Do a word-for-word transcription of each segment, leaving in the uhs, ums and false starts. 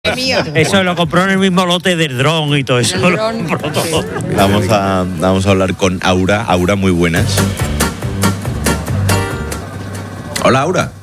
Eso lo compró en el mismo lote del dron y todo eso. El dron, lo compró todo. sí. Vamos a, vamos a hablar con Aura. Aura, muy buenas. Hola, Aura.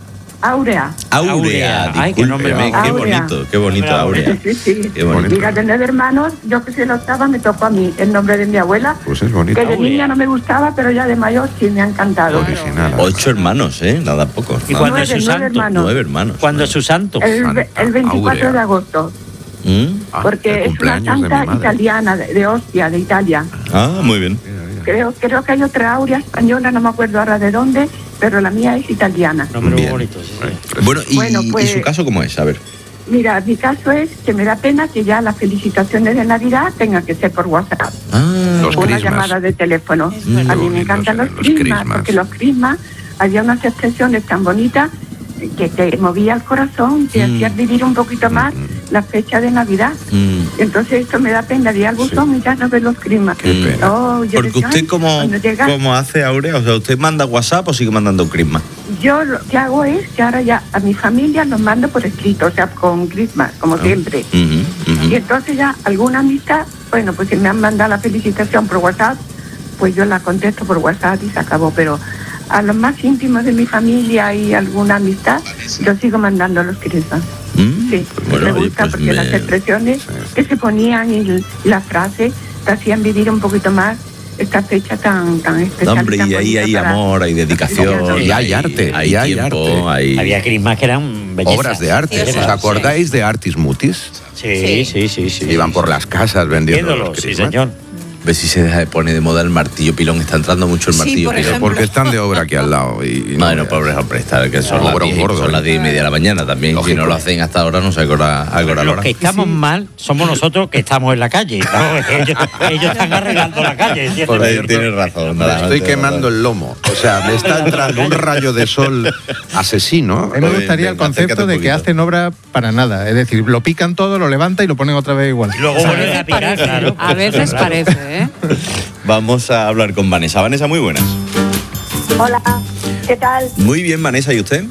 Aurea. Aurea, Ay, qué nombre discúlpeme, más qué Aurea. bonito, qué bonito, Aurea. Sí, sí. Qué bonito. Mira, tener hermanos, yo que soy la octava, me tocó a mí el nombre de mi abuela, Pues es bonito. que de Aurea. niña no me gustaba, pero ya de mayor sí me ha encantado. Original. Ocho hermanos, ¿eh? Nada poco. ¿Y Nada. cuándo es Nueve, su nueve santo? hermanos. Nueve hermanos. ¿Cuándo es su santo? El, ve- el veinticuatro Aurea. de agosto, ¿Mm? Ah, porque el es una cumpleaños de mi santa madre. italiana, de, de Ostia, de Italia. Ah, muy bien. Creo, creo que hay otra Aurea española, no me acuerdo ahora de dónde, pero la mía es italiana. Nombre muy Bien. bonito, sí, sí. Bueno, ¿y, Bueno, pues- ¿y su caso cómo es? A ver. Mira, mi caso es que me da pena que ya las felicitaciones de Navidad tengan que ser por WhatsApp. Ah, Los Una crismas. llamada de teléfono. verdad. A mí me Qué encantan bonitos los eran los crismas, crismas. porque los crismas había unas expresiones tan bonitas que te movía el corazón, te Mm. hacías vivir un poquito más la fecha de Navidad. mm. Entonces esto me da pena, de al buzón y ya no ves los crismas. Qué pena. Oh, yo Porque decía, usted ay, cómo, cuando llega- cómo hace, Aurea, o sea, ¿usted manda WhatsApp o sigue mandando un crisma? Yo lo que hago es que ahora ya a mi familia los mando por escrito, o sea, con crismas, como siempre. Ujú, ujú. Y entonces ya alguna amistad, bueno, pues si me han mandado la felicitación por WhatsApp, pues yo la contesto por WhatsApp y se acabó. Pero a los más íntimos de mi familia y alguna amistad, yo sigo mandando los crismas. Mm, Sí, bueno, me oye, gusta pues porque me- las expresiones que se ponían y l- las frases te hacían vivir un poquito más esta fecha tan, tan especial. Hombre, tan y ahí bonita hay para- amor, hay dedicación. Y hay arte, hay y hay tiempo, arte. hay... Había crismas que eran bellezas. Obras de arte. Sí, ¿Os acordáis de Artis Mutis? Sí, sí, sí, sí. Iban por las casas vendiendo Viéndolo, los sí, crismas. señor. Ve si se deja de poner de moda el martillo pilón. Está entrando mucho el Sí, martillo por pilón. ejemplo. Porque están de obra aquí al lado. Y, y no Bueno, veas. pobres hombres, está, que son, No, las broma, diez, gordo, son las ¿eh? diez y media de la mañana también. Si Lógico. no lo hacen hasta ahora, no sé a qué hora, a qué hora lo Los harán. que estamos mal somos nosotros que estamos en la calle. ¿no? Ellos, ellos están arreglando la calle. ¿entiendes? Pues ahí tienes razón. Me nada, estoy no, quemando el lomo. O sea, me está entrando un rayo de sol asesino. A mí me Oye, gustaría el venga, acércate concepto un de que poquito. hacen obra para nada. Es decir, lo pican todo, lo levantan y lo ponen otra vez igual. Y luego A vuelven veces a picar, parece, claro. a veces Claro. parece, ¿eh? Vamos a hablar con Vanessa. Vanessa, muy buenas. Hola, ¿qué tal? Muy bien, Vanessa, ¿y usted?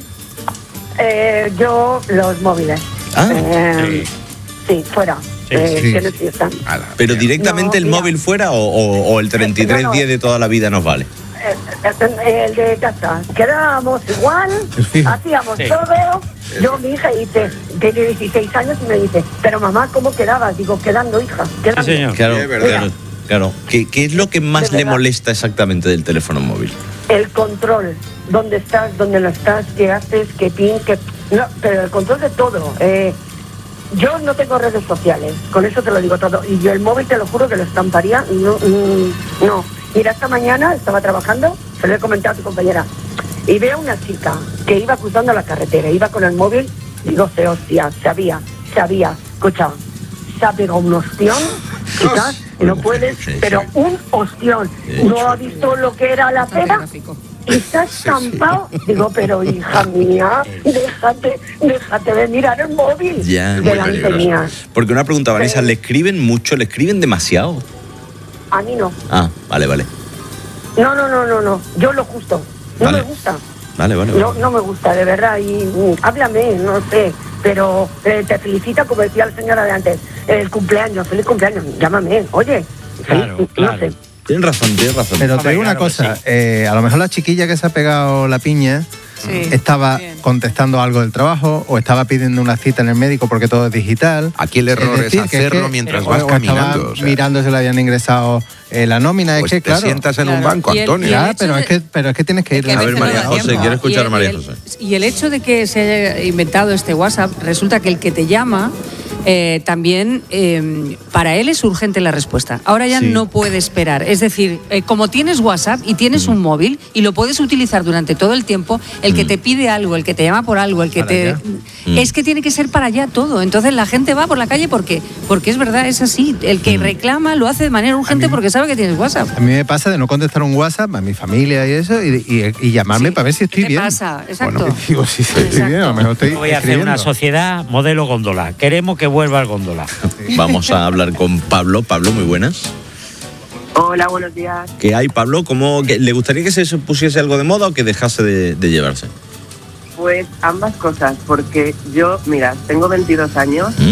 Eh, yo, los móviles. Ah, Eh, sí. fuera. Sí, Eh, sí. que no existan. Ala. ¿Pero directamente No, el mira. móvil fuera o, o- o el treinta y tres diez No, no. de toda la vida nos vale? Eh, eh, el de casa. Quedábamos igual, Es fijo. hacíamos Sí. todo. Yo, mi hija, dice, tiene dieciséis años y me dice, pero mamá, ¿cómo quedabas? Digo, quedando, hija, Sí, quedando. señor. Claro, Sí, es verdad. claro, claro. ¿Qué, qué es lo que más De le verdad. molesta exactamente del teléfono móvil? El control, dónde estás, dónde no estás, qué haces, qué pin, qué... No, pero el control de todo. Eh, yo no tengo redes sociales, con eso te lo digo todo. Y yo el móvil, te lo juro que lo estamparía. No, mm, no. Mira, esta mañana estaba trabajando, se lo he comentado a tu compañera, y veo una chica que iba cruzando la carretera, iba con el móvil, digo, se hostia, sabía, sabía, escucha, se ha pegado un ostión, quizás, no puedes, Sí, pero sí. un ostión. ¿No ha visto lo que era la acera? Gráfico. Y se ha estampado. Digo, pero hija mía, déjate, déjate de mirar el móvil Ya, muy delante peligroso. mía. Porque una pregunta, Vanessa, Sí. ¿le escriben mucho? ¿Le escriben demasiado? A mí no. Ah, vale, vale. No, no, no, no, no. Yo lo justo. No Vale. me gusta. Vale, vale. vale. No, no me gusta, de verdad. Y mm, háblame, no sé. Pero eh, te felicita, como decía la señora de antes, el cumpleaños, feliz cumpleaños. Llámame, oye. Claro, feliz- claro. No sé. Tienes razón, tienes razón. Pero te Hombre, digo una claro que cosa, sí. eh, a lo mejor la chiquilla que se ha pegado la piña Sí, estaba bien. contestando algo del trabajo o estaba pidiendo una cita en el médico porque todo es digital. Aquí el error es, decir, que hacerlo que- mientras o- vas o estaba caminando. O sea, mirando si le habían ingresado eh, la nómina. pues es que, te claro, sientas en un Claro. banco, Y el- Antonio. y el ya, hecho pero, de- es que, pero es que tienes que ir. Que A ver, veces María no da José, tiempo. quiero escuchar Y a María el- José. Y el hecho de que se haya inventado este WhatsApp, resulta que el que te llama eh, también eh, para él es urgente la respuesta. Ahora ya Sí. no puede esperar. Es decir, eh, como tienes WhatsApp y tienes un móvil y lo puedes utilizar durante todo el tiempo, el que te pide algo, el que te llama por algo, el que Para te... allá. Mm. Es que tiene que ser para allá todo. Entonces la gente va por la calle porque, porque es verdad, es así. El que reclama lo hace de manera urgente porque sabe que tienes WhatsApp. A mí me pasa de no contestar un WhatsApp a mi familia y eso y, y- y llamarme Sí. para ver si estoy ¿Qué te bien. pasa? Exacto. Y digo, si estoy Exacto. bien, a lo mejor estoy Voy a hacer escribiendo. una sociedad modelo góndola. Queremos que vuelva el góndola. Vamos a hablar con Pablo. Pablo, muy buenas. Hola, buenos días. ¿Qué hay, Pablo? ¿Cómo, que, ¿Le gustaría que se pusiese algo de moda o que dejase de, de llevarse? Pues ambas cosas, porque yo, mira, tengo veintidós años